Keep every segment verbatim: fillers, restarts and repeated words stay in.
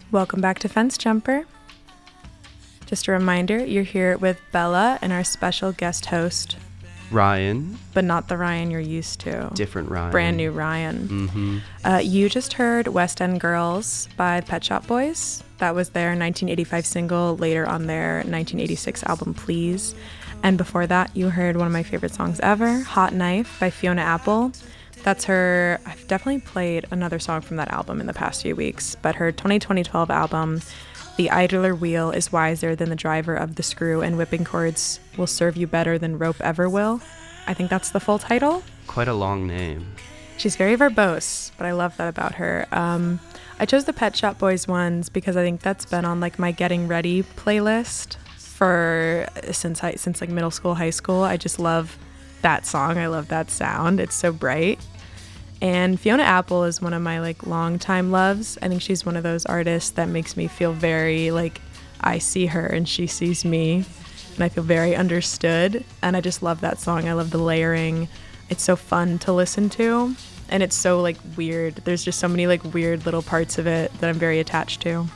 Welcome back to Fence Jumper. Just a reminder, you're here with Bella and our special guest host, Ryan. But not the Ryan you're used to. Different Ryan. Brand new Ryan. Mm-hmm. Uh, you just heard West End Girls by the Pet Shop Boys. That was their nineteen eighty-five single, later on their nineteen eighty-six album, Please. And before that, you heard one of my favorite songs ever, Hot Knife by Fiona Apple. That's her, I've definitely played another song from that album in the past few weeks, but her twenty twelve album, The Idler Wheel is Wiser Than the Driver of the Screw, and Whipping Cords Will Serve You Better Than Rope Ever Will. I think that's the full title. Quite a long name. She's very verbose, but I love that about her. Um, I chose the Pet Shop Boys ones because I think that's been on like my Getting Ready playlist for since I, since like middle school, high school. I just love that song. I love that sound. It's so bright. And Fiona Apple is one of my like longtime loves. I think she's one of those artists that makes me feel very like I see her and she sees me, and I feel very understood. And I just love that song. I love the layering. It's so fun to listen to, and it's so like weird. There's just so many like weird little parts of it that I'm very attached to.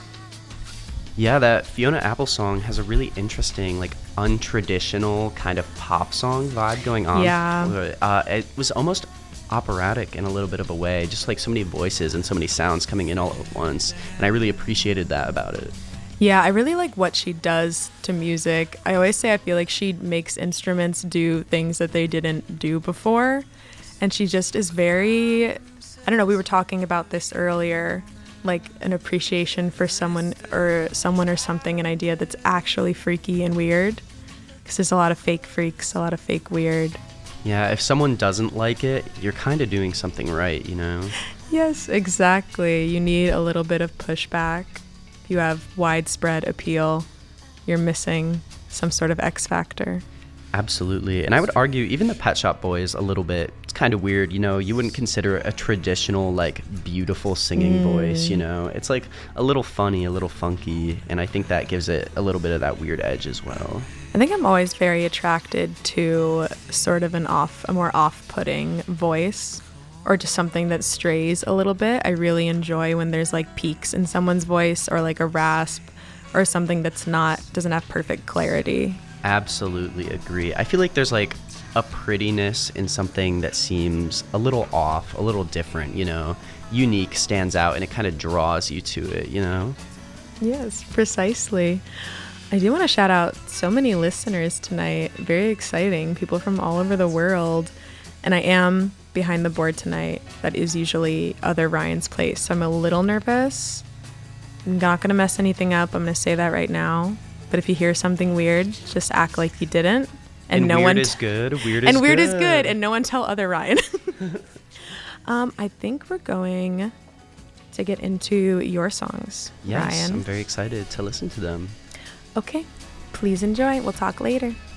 Yeah, that Fiona Apple song has a really interesting, like, untraditional kind of pop song vibe going on. Yeah. Uh, it was almost operatic in a little bit of a way, just like so many voices and so many sounds coming in all at once. And I really appreciated that about it. Yeah, I really like what she does to music. I always say I feel like she makes instruments do things that they didn't do before. And she just is very, I don't know, we were talking about this earlier, like an appreciation for someone or someone or something, an idea that's actually freaky and weird. Because there's a lot of fake freaks, a lot of fake weird. Yeah, if someone doesn't like it, you're kind of doing something right, you know? Yes, exactly. You need a little bit of pushback. If you have widespread appeal, you're missing some sort of X factor. Absolutely. And I would argue even the Pet Shop Boys a little bit, it's kind of weird, you know, you wouldn't consider a traditional, like, beautiful singing Mm. voice, you know? It's like a little funny, a little funky, and I think that gives it a little bit of that weird edge as well. I think I'm always very attracted to sort of an off, a more off-putting voice, or just something that strays a little bit. I really enjoy when there's like peaks in someone's voice, or like a rasp, or something that's not, doesn't have perfect clarity. Absolutely agree. I feel like there's like a prettiness in something that seems a little off, a little different, you know, unique, stands out, and it kind of draws you to it, you know? Yes, precisely. I do want to shout out so many listeners tonight. Very exciting. People from all over the world. And I am behind the board tonight. That is usually other Ryan's place. So I'm a little nervous. I'm not going to mess anything up. I'm going to say that right now. But if you hear something weird, just act like you didn't. And, and no weird one is t- good. Weird is and weird good. is good. And no one tell other Ryan. um, I think we're going to get into your songs, yes, Ryan. I'm very excited to listen to them. Okay, please enjoy. We'll talk later.